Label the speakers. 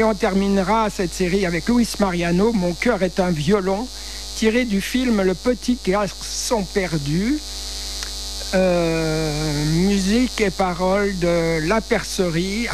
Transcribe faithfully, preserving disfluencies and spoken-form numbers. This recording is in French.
Speaker 1: Et on terminera cette série avec Luis Mariano, Mon cœur est un violon, tiré du film Le petit garçon perdu. Euh, musique et paroles de La Percerie.